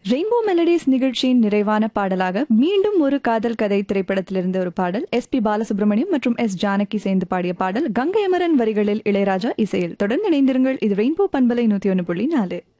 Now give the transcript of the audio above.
Rainbow melodies நிகழ்ச்சியின் நிறைவான பாடலாக மீண்டும் ஒரு காதல் கதை திரைப்படத்திலிருந்து ஒரு பாடல் எஸ்.பி. பாலசுப்ரமணியம் மற்றும் எஸ். ஜானகி சேர்ந்து பாடிய பாடல் கங்கை அமரன் வரிகளில் இளையராஜா இசையில். தொடர்ந்து இணைந்திருங்கள். இது ரெயின்போ பண்பலை 101.4.